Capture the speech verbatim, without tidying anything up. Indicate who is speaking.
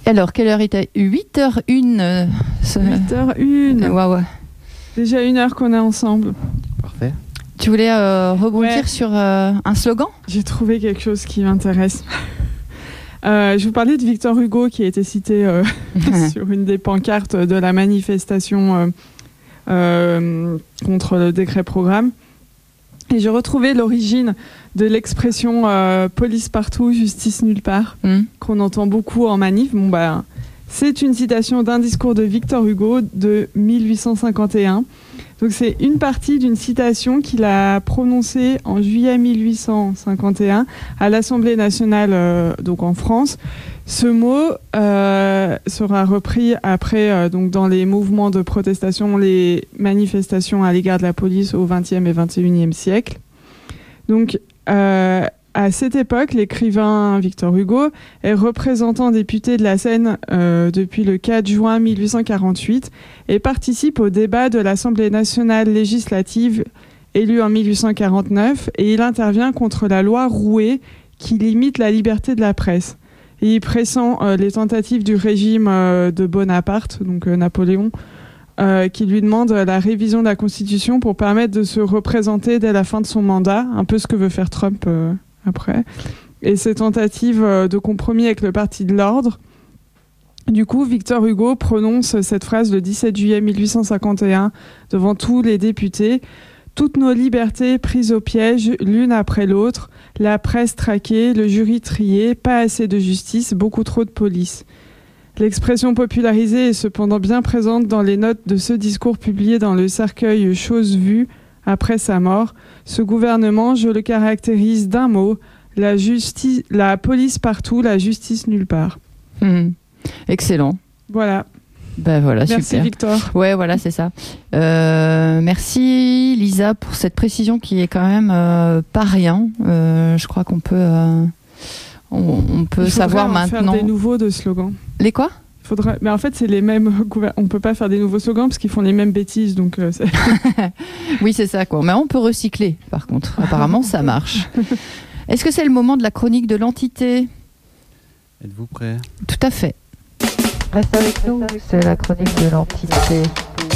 Speaker 1: Alors, quelle heure était huit heures une euh, ce...
Speaker 2: huit heures une
Speaker 1: Ouais, ouais.
Speaker 2: Déjà une heure qu'on est ensemble.
Speaker 3: Parfait.
Speaker 1: Tu voulais euh, rebondir
Speaker 2: Ouais.
Speaker 1: sur euh, un slogan ?
Speaker 2: J'ai trouvé quelque chose qui m'intéresse. Euh, je vous parlais de Victor Hugo qui a été cité euh, sur une des pancartes de la manifestation euh, euh, contre le décret programme. Et j'ai retrouvé l'origine de l'expression euh, police partout, justice nulle part,
Speaker 1: mmh.
Speaker 2: qu'on entend beaucoup en manif. Bon, bah, c'est une citation d'un discours de Victor Hugo de mille huit cent cinquante et un. Donc c'est une partie d'une citation qu'il a prononcée en juillet mille huit cent cinquante et un à l'Assemblée nationale, euh, donc en France. Ce mot euh, sera repris après euh, donc dans les mouvements de protestation, les manifestations à l'égard de la police au vingtième et vingt et unième siècle. Donc euh, à cette époque, l'écrivain Victor Hugo est représentant député de la Seine euh, depuis le quatre juin mille huit cent quarante-huit et participe au débat de l'Assemblée nationale législative élue en mille huit cent quarante-neuf, et il intervient contre la loi Rouet qui limite la liberté de la presse. Et il pressent euh, les tentatives du régime euh, de Bonaparte, donc euh, Napoléon, euh, qui lui demande la révision de la Constitution pour permettre de se représenter dès la fin de son mandat, un peu ce que veut faire Trump euh, après. Et ces tentatives euh, de compromis avec le Parti de l'Ordre. Du coup, Victor Hugo prononce cette phrase le dix-sept juillet mille huit cent cinquante et un devant tous les députés. Toutes nos libertés prises au piège l'une après l'autre, la presse traquée, le jury trié, pas assez de justice, beaucoup trop de police. L'expression popularisée est cependant bien présente dans les notes de ce discours publié dans le cercueil Choses vues après sa mort. Ce gouvernement, je le caractérise d'un mot, la, justice, la police partout, la justice nulle part.
Speaker 1: Mmh. Excellent.
Speaker 2: Voilà.
Speaker 1: Ben voilà,
Speaker 2: merci
Speaker 1: super.
Speaker 2: Victor.
Speaker 1: Ouais, voilà, c'est ça. Euh, merci Lisa pour cette précision qui est quand même euh, pas rien. Euh, je crois qu'on peut, euh, on, on peut
Speaker 2: Il
Speaker 1: savoir
Speaker 2: en
Speaker 1: maintenant.
Speaker 2: Faire des nouveaux de slogans.
Speaker 1: Les quoi ?
Speaker 2: Faudrait... Mais en fait, c'est les mêmes. On peut pas faire des nouveaux slogans parce qu'ils font les mêmes bêtises, donc. Euh, c'est...
Speaker 1: oui, c'est ça quoi. Mais on peut recycler. Par contre, apparemment, ça marche. Est-ce que c'est le moment de la chronique de l'entité ?
Speaker 3: Êtes-vous prêts ?
Speaker 1: Tout à fait.
Speaker 4: Reste avec nous, c'est la chronique de l'entité.